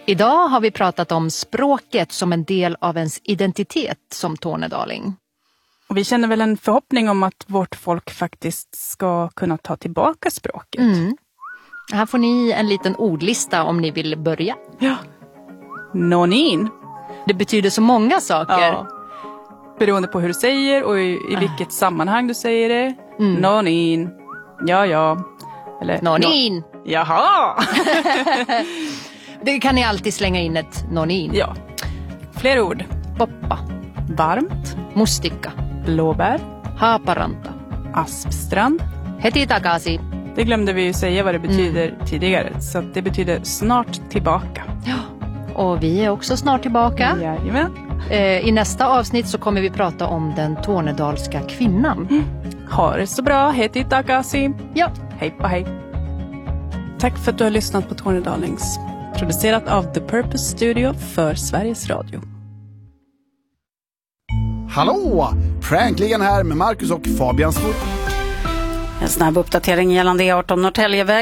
Idag har vi pratat om språket som en del av ens identitet som tornedaling. Och vi känner väl en förhoppning om att vårt folk faktiskt ska kunna ta tillbaka språket. Här får ni en liten ordlista om ni vill börja. Ja. Nonin. Det betyder så många saker. Ja. Beroende på hur du säger och i vilket sammanhang du säger det. Nonin. Ja. Eller Nonin. Jaha. Det kan ni alltid slänga in ett nonin. Ja. Fler ord. Poppa. Varmt. Mustikka. Blåbär. Haaparanta. Aspstrand. Heti takasi. Det glömde vi ju säga vad det betyder tidigare. Så att det betyder snart tillbaka. Ja. Och vi är också snart tillbaka. Jajamän. I nästa avsnitt så kommer vi prata om den tornedalska kvinnan. Ha det så bra. Heti takasi. Ja. Hej på hej. Tack för att du har lyssnat på Tornedalings. Producerat av The Purpose Studio för Sveriges Radio. Hallå! Prankligen här med Marcus och Fabian Svart. En snabb uppdatering gällande E18 Norrtäljeväg.